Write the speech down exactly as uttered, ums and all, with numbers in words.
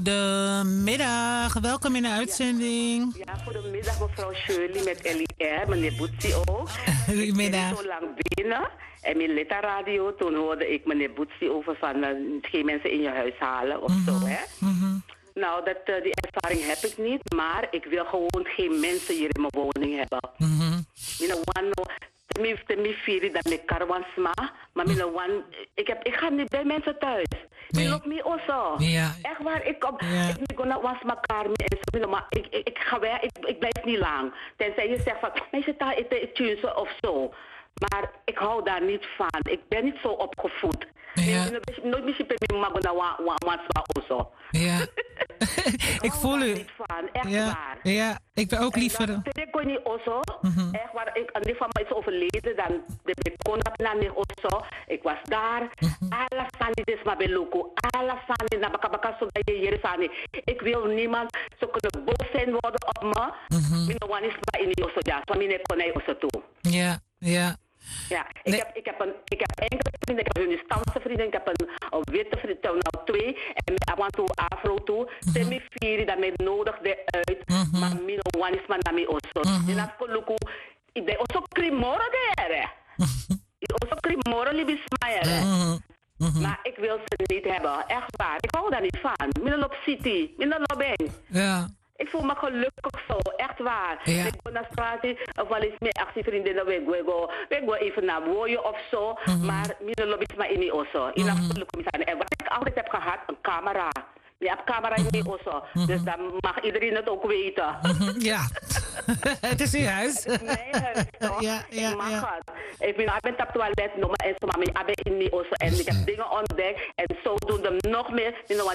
Goedemiddag, welkom in de uitzending. Ja, ja, goedemiddag mevrouw Shirley met L I R, meneer Boetsie ook. Goedemiddag. Ik ben zo lang binnen en mijn Letta Radio, toen hoorde ik meneer Boetsie over van uh, geen mensen in je huis halen of mm-hmm. zo, hè. Mm-hmm. Nou, dat, uh, die ervaring heb ik niet, maar ik wil gewoon geen mensen hier in mijn woning hebben. Mm-hmm. You know, one, Temi, temi vier dat ik karwansma, maar mm. one, ik, heb, ik ga niet bij mensen thuis. Nee. Je loopt me also. Ja. Echt waar, ik kom, ja. ik ga naar was elkaar en zo, maar ik, ik, ik ga weg, ik, ik blijf niet lang. Tenzij je zegt van, mensen daar eten tussen of zo. Maar ik hou daar niet van. Ik ben niet zo opgevoed. Ja. Nooit misschien bij mij maar naar wansma also. Ja. Ik voel u. Niet van, echt ja. waar. Ja, ik ben ook liever. Ik kon niet also. Mm-hmm. Echt waar, ik, en die van mij is overleden, dan de ik kon naar niet also. Ik was daar. Mm-hmm. Alla sani des maar beloco. Alla sani na baka baka so dat je hier sani. Ik wil niemand zo kunnen boos zijn worden op me. Mm-hmm. Ik ben is maar in die also ja, van mij kon hij also toe. Ja, ja. Ja, ik, nee. heb, ik, heb een, ik heb enkele vrienden, ik heb een Spaanse vrienden, ik heb een, een witte vriend, nou twee, en ik want to afro toe. Mm-hmm. Temi vier, dat mij nodig uit, mm-hmm. maar mino one is maar naar mij also. En als ik look, ik ben also krimoro daar. Ik also krimoro libi smaaier. Maar ik wil ze niet hebben, echt waar. Ik hou daar niet van. Mino lop city, mino lobeng. Ja. Ik voel me gelukkig zo, echt waar. Ja. Ik ga naar straat, of wel eens met actievriendinnen, we go, we go even naar Woje of zo. Mm-hmm. Maar mijn lobby is maar in die osso. In mm-hmm. En wat ik altijd heb gehad, een camera. Je hebt camera in die osso. Mm-hmm. Dus dan mag iedereen het ook weten. Mm-hmm. Ja. Het is uw huis. Het is mijn huis, toch? Ja, ja, ik mag ja. het. Ik ben op het toilet, en zo, maar ik ben in die osso. En ik heb dingen ontdekt. En zodoende nog meer.